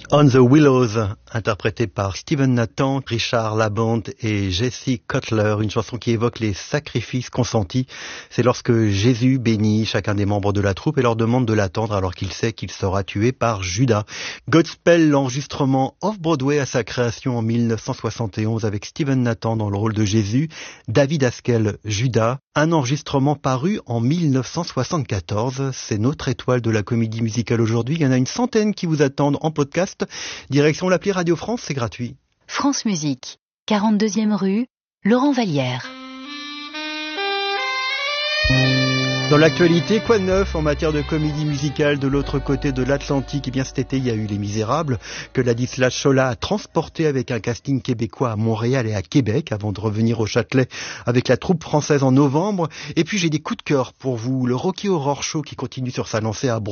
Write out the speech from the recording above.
On the Willows, interprété par Steven Nathan, Richard Labonte et Jesse Cutler, une chanson qui évoque les sacrifices consentis. C'est lorsque Jésus bénit chacun des membres de la troupe et leur demande de l'attendre alors qu'il sait qu'il sera tué par Judas. Godspell, l'enregistrement off-Broadway à sa création en 1971 avec Steven Nathan dans le rôle de Jésus, David Haskell, Judas, un enregistrement paru en 1974. C'est notre étoile de la comédie musicale aujourd'hui. Il y en a une centaine qui vous attendent en podcast. Direction l'appli Radio France, c'est gratuit. France Musique, 42e rue, Laurent Vallière. Dans l'actualité, quoi de neuf en matière de comédie musicale de l'autre côté de l'Atlantique? Eh bien, cet été, il y a eu Les Misérables, que Ladislas Cholat a transporté avec un casting québécois à Montréal et à Québec, avant de revenir au Châtelet avec la troupe française en novembre. Et puis, j'ai des coups de cœur pour vous. Le Rocky Horror Show qui continue sur sa lancée à